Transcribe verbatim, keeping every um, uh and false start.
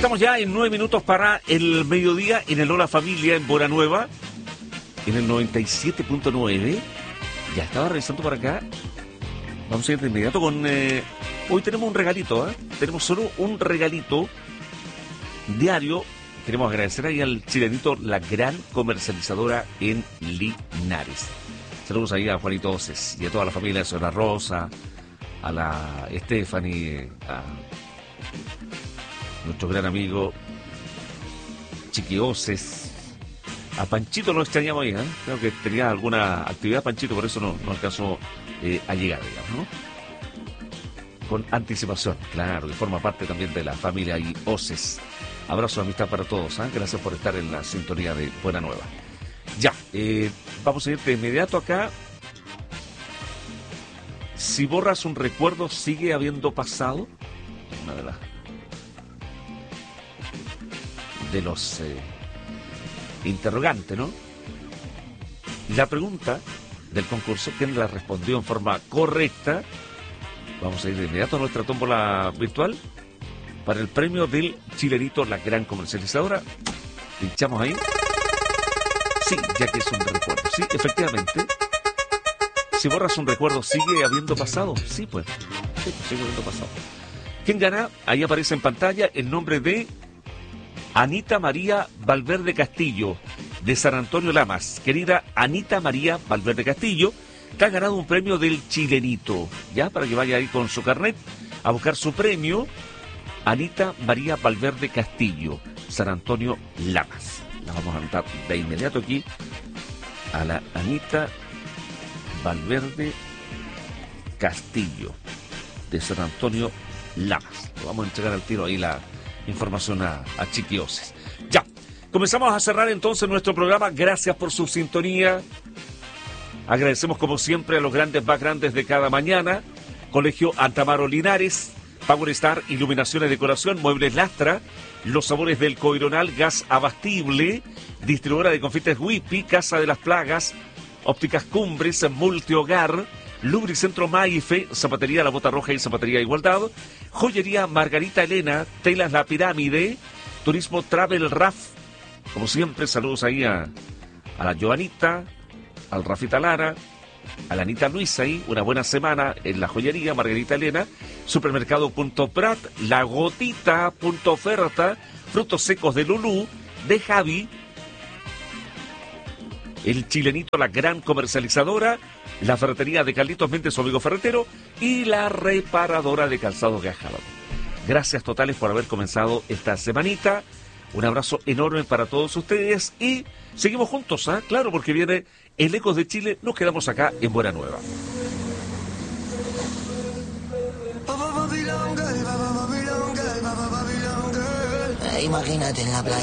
Estamos ya en nueve minutos para el mediodía en el Hola Familia en Buena Nueva, en el noventa y siete punto nueve. Ya estaba revisando por acá. Vamos a ir de inmediato con... Eh, hoy tenemos un regalito, ¿eh? Tenemos solo un regalito diario. Queremos agradecer ahí al Chilenito, la gran comercializadora en Linares. Saludos ahí a Juanito Oces y a toda la familia de Zona Rosa, a la Stephanie, a nuestro gran amigo Chiqui Oces, a Panchito lo extrañamos ahí, ¿eh? Creo que tenía alguna actividad Panchito, por eso no, no alcanzó eh, a llegar, digamos, ¿no? Con anticipación, claro, que forma parte también de la familia y Oces. Abrazo de amistad para todos, ¿eh? Gracias por estar en la sintonía de Buena Nueva. Ya, eh, vamos a ir de inmediato acá. Si borras un recuerdo, ¿sigue habiendo pasado? Una de las de los eh, interrogantes, ¿no? La pregunta del concurso, ¿quién la respondió en forma correcta? Vamos a ir de inmediato a nuestra tómbola virtual para el premio del Chilenito, la gran comercializadora. Pinchamos ahí. Sí, ya que es un recuerdo. Sí, efectivamente. Si borras un recuerdo, ¿sigue habiendo pasado? Sí, pues. Sí, pues sigue habiendo pasado. ¿Quién gana? Ahí aparece en pantalla el nombre de Anita María Valverde Castillo, de San Antonio Lamas. Querida Anita María Valverde Castillo, que ha ganado un premio del Chilenito. Ya, para que vaya ahí con su carnet a buscar su premio. Anita María Valverde Castillo, San Antonio Lamas. La vamos a anotar de inmediato aquí a la Anita Valverde Castillo, de San Antonio Lamas. Le vamos a entregar al tiro ahí la información a, a Chiqui Oces. Ya, comenzamos a cerrar entonces nuestro programa. Gracias por su sintonía. Agradecemos como siempre a los grandes más grandes de cada mañana. Colegio Antamaro Linares, Power Star, Iluminación y Decoración, Muebles Lastra, Los Sabores del Coironal, Gas Abastible, Distribuidora de Confites Whippy, Casa de las Plagas, Ópticas Cumbres, Multihogar, Lubricentro Maife, Zapatería La Bota Roja y Zapatería Igualdad, Joyería Margarita Elena, Telas La Pirámide, Turismo Travel Raf. Como siempre, saludos ahí a, a la Joanita, al Rafita Lara, a la Anita Luisa ahí, una buena semana en la joyería Margarita Elena, Supermercado Punto Prat, La Gotita, Punto Oferta, Frutos Secos de Lulú, de Javi, el Chilenito, la gran comercializadora, la ferretería de Carlitos Méndez, su amigo ferretero, y la reparadora de calzado Gajardo. Gracias totales por haber comenzado esta semanita. Un abrazo enorme para todos ustedes y seguimos juntos, ¿ah? ¿eh? Claro, porque viene el Ecos de Chile. Nos quedamos acá en Buena Nueva. Imagínate en la playa.